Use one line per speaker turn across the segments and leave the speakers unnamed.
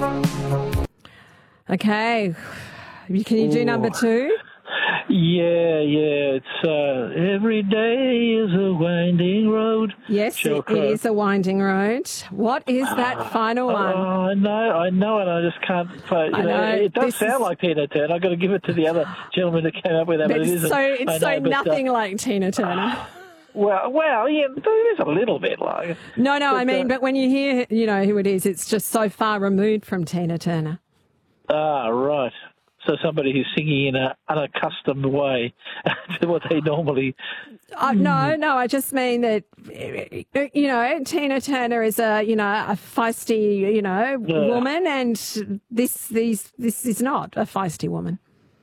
Okay. Can you do number two?
Yeah. It's every day is a winding road.
Yes, it is a winding road. What is that final one?
I know it. I just can't. It does sound like Tina Turner. I've got to give it to the other gentleman that came up with that, but it isn't.
It's nothing like Tina Turner.
Well, yeah, there is a little bit like.
No, but when you hear, who it is, it's just so far removed from Tina Turner.
Ah, right. So somebody who's singing in an unaccustomed way to what they normally...
No, I just mean that, Tina Turner is a feisty, woman, and this is not a feisty woman.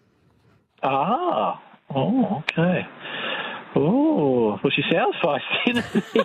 Ah, okay. Oh, well, she sounds feisty.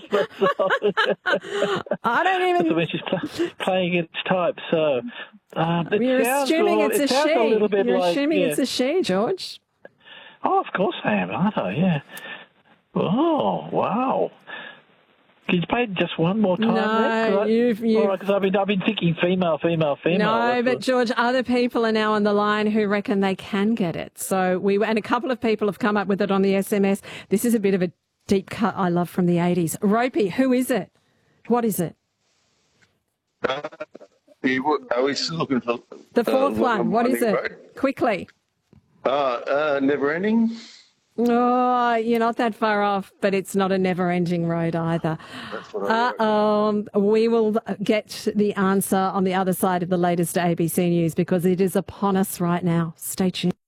I don't even...
That's when she's playing its type, so...
You're assuming it's a she. You're assuming it's a she, George.
Oh, of course I am, aren't I? Yeah. Oh, wow. Can you play just one more time?
No,
because I've been thinking female.
No, but George, other people are now on the line who reckon they can get it. So and a couple of people have come up with it on the SMS. This is a bit of a deep cut I love from the 80s. Ropey, who is it? What is it?
Are we still looking for
the fourth one? What is it? Road? Quickly.
Never Ending.
Oh, you're not that far off, but it's not a never-ending road either.
That's what I
we will get the answer on the other side of the latest ABC News because it is upon us right now. Stay tuned.